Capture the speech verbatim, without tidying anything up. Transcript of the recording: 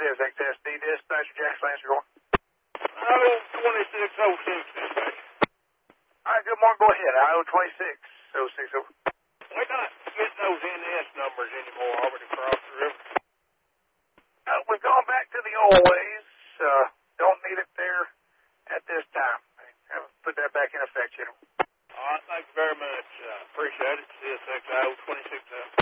this X S D dispatcher, Jackson Lancer going. I O twenty-six oh six, dispatcher. All right, good morning. Go ahead. I O twenty-six oh six. We're not getting those N S numbers anymore over to cross the river. Uh, we've gone back to the old ways. Uh, don't need it there at this time. I haven't put that back in effect yet. All right, thank you very much. Uh, appreciate it. C S X I O twenty-six.